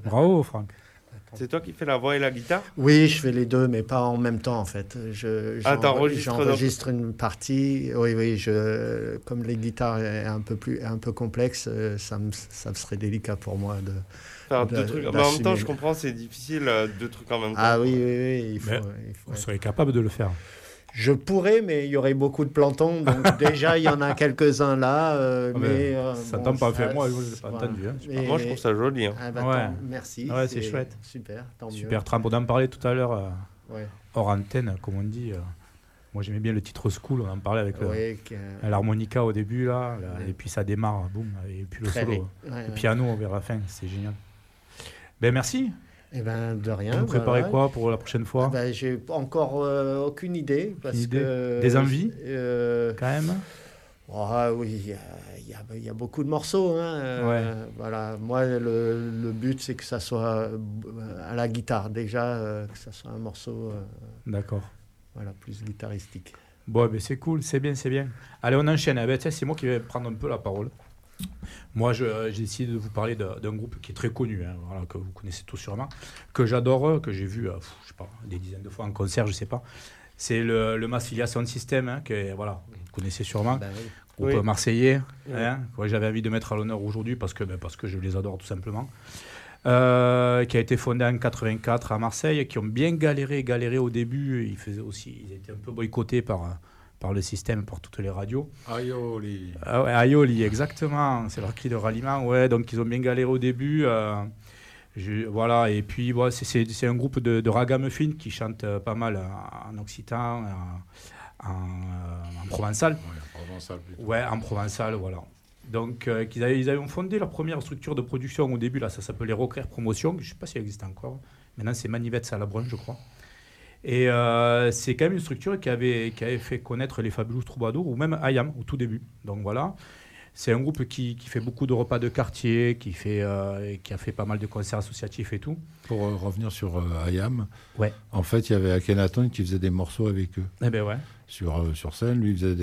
Bravo, Franck. C'est toi qui fais la voix et la guitare? Oui, je fais les deux, mais pas en même temps en fait. T'enregistres une partie. Oui, comme les guitares est un peu complexe, ça me serait délicat pour moi de faire deux trucs. Mais en même temps, je comprends, c'est difficile, deux trucs en même temps. Ah oui, il faut. Vous seriez capable de le faire. Je pourrais, mais il y aurait beaucoup de plantons. Donc déjà, il y en a quelques-uns là. Ça tombe pas fait. Moi, je l'ai pas entendu. Hein. Moi, je trouve ça joli. Hein. Ah bah, merci. Ouais, c'est chouette. Super, tant mieux. Super trempe. On en parlait tout à l'heure hors antenne, comme on dit. Moi, j'aimais bien le titre School. On en parlait avec l'harmonica au début, là, et puis ça démarre, boum, et puis le solo. Le piano vers la fin, c'est génial. Ben, merci. Eh ben, de rien. Vous préparez quoi pour la prochaine fois? J'ai encore aucune idée. Des envies quand même. Oui, il y a beaucoup de morceaux. Hein. Voilà. Moi, le but, c'est que ça soit à la guitare. Déjà, que ça soit un morceau D'accord. Voilà, plus guitaristique. Bon, ben, c'est cool, c'est bien. Allez, on enchaîne. C'est moi qui vais prendre un peu la parole. Moi, j'ai décidé de vous parler d'un groupe qui est très connu, hein, voilà, que vous connaissez tous sûrement, que j'adore, que j'ai vu je sais pas, des dizaines de fois en concert, je sais pas. C'est le Mass Filiation System, hein, que voilà, vous connaissez sûrement, groupe marseillais, hein, que j'avais envie de mettre à l'honneur aujourd'hui parce que je les adore tout simplement. Qui a été fondé en 84 à Marseille, qui ont bien galéré au début. Ils étaient un peu boycottés par le système, par toutes les radios. Aioli. Aioli, exactement. C'est leur cri de ralliement. Ouais, donc ils ont bien galéré au début. Voilà, et puis c'est un groupe de ragamuffin qui chante pas mal en occitan, en provençal. En provençal, voilà. Donc ils avaient fondé leur première structure de production au début, là, ça s'appelait Rocker Promotion, je ne sais pas si elle existe encore. Maintenant, c'est Manivette Salabrun, je crois. Et c'est quand même une structure qui avait fait connaître les Fabulous Troubadours, ou même IAM au tout début. Donc voilà, c'est un groupe qui fait beaucoup de repas de quartier, qui a fait pas mal de concerts associatifs et tout. Pour revenir sur IAM, en fait, il y avait Akhenaton qui faisait des morceaux avec eux. Eh ben ouais. Sur scène, lui, il faisait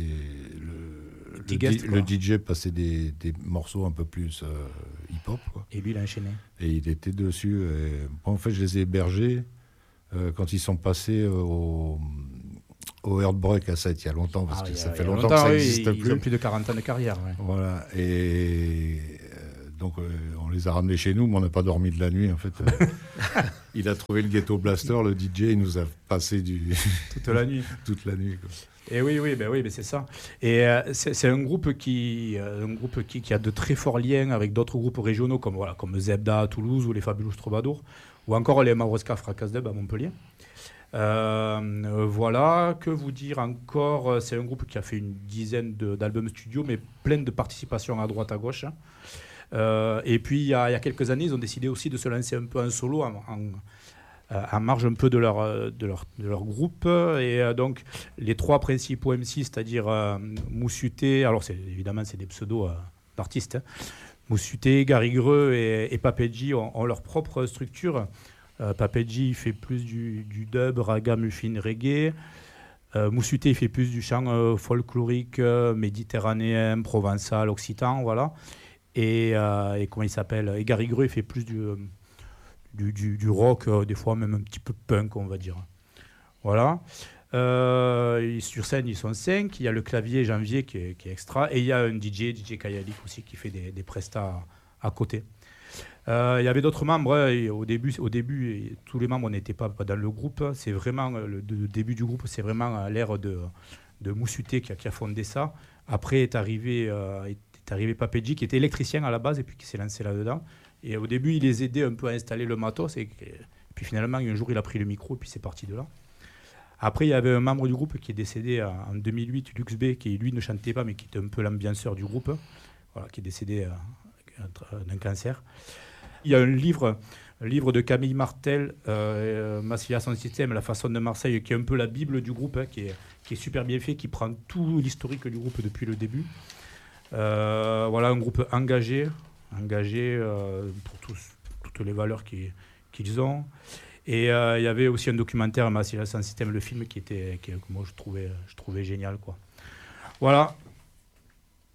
le DJ passait des morceaux un peu plus hip-hop. Quoi. Et lui, il a enchaîné. Et il était dessus. En fait, je les ai hébergés quand ils sont passés au Heartbreak à 7 il y a longtemps, parce que ça fait longtemps que ça n'existe plus. Ils ont plus de 40 ans de carrière. Ouais. Voilà. Et donc, on les a ramenés chez nous, mais on n'a pas dormi de la nuit, en fait. Il a trouvé le Ghetto Blaster, le DJ, il nous a passé toute la nuit. Toute la nuit, quoi. Et oui, c'est ça. Et c'est un groupe qui a de très forts liens avec d'autres groupes régionaux comme Zebda à Toulouse ou les Fabulous Troubadours, ou encore les Mauresca Fracas Dub à Montpellier. Voilà, que vous dire encore? C'est un groupe qui a fait une dizaine d'albums studio, mais plein de participations à droite à gauche. Et puis il y a quelques années, ils ont décidé aussi de se lancer un peu en solo, en marge un peu de leur groupe. Et donc les trois principaux MC, c'est-à-dire Moussuté, alors évidemment c'est des pseudos d'artistes, hein. Moussuté, Garigreux et Papedji ont leur propre structure. Papedji fait plus du dub, ragamuffin, reggae. Moussuté fait plus du chant folklorique, méditerranéen, provençal, occitan, voilà. Et comment il s'appelle? Et Garigreux fait plus du rock, des fois même un petit peu punk, on va dire. Voilà. Sur scène, ils sont 5. Il y a le clavier Janvier qui est extra. Et il y a un DJ Kayalik aussi, qui fait des prestats à côté. Il y avait d'autres membres. Hein, au début, tous les membres n'étaient pas dans le groupe. C'est vraiment le début du groupe, c'est vraiment à l'ère de Moussuté qui a fondé ça. Après est arrivé Papedji, qui était électricien à la base et puis qui s'est lancé là-dedans. Et au début, il les aidait un peu à installer le matos. Et puis finalement, un jour, il a pris le micro et puis c'est parti de là. Après, il y avait un membre du groupe qui est décédé en 2008, Lux B, qui lui ne chantait pas, mais qui était un peu l'ambianceur du groupe, voilà, qui est décédé d'un cancer. Il y a un livre de Camille Martel, Mass Filiation System, La façon de Marseille, qui est un peu la bible du groupe, hein, qui est super bien fait, qui prend tout l'historique du groupe depuis le début. Voilà, un groupe engagé pour toutes les valeurs qu'ils ont. Et il y avait aussi un documentaire, Mass Filiation System, le film, que moi je trouvais génial, quoi. Voilà.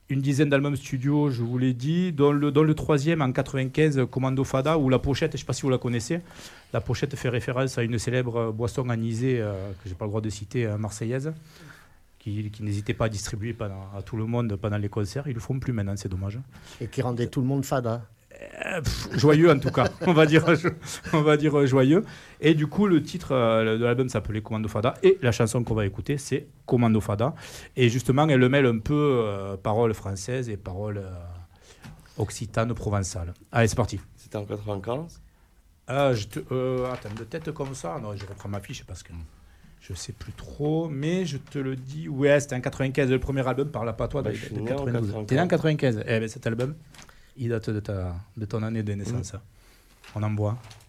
une dizaine d'albums studio, je vous l'ai dit, dont le troisième en 95, Commando Fada, où la pochette, je ne sais pas si vous la connaissez, la pochette fait référence à une célèbre boisson anisée, que je n'ai pas le droit de citer, marseillaise, qui n'hésitait pas à distribuer à tout le monde pendant les concerts. Ils ne le font plus maintenant, c'est dommage. Et qui rendait tout le monde fada. Joyeux en tout cas, on va dire joyeux. Et du coup, le titre de l'album s'appelait Commando Fada et la chanson qu'on va écouter, c'est Commando Fada. Et justement, elle mêle un peu paroles françaises et paroles occitanes provençales. Allez, c'est parti. C'était en 95 attends, de tête comme ça, non, je reprends ma fiche parce que je sais plus trop, mais je te le dis, ouais, c'était en 95, le premier album, Parle pas toi, de 92. T'es né en 95. Eh ben, cet album, il date de ton année de naissance. On en boit.